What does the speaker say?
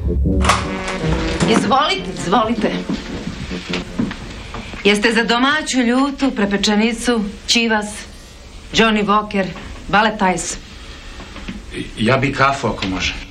Izvolite, izvolite. Jeste za domaću ljutu, prepečenicu, čivas, Johnny Walker, Baletajs? Ja bi kafu ako može.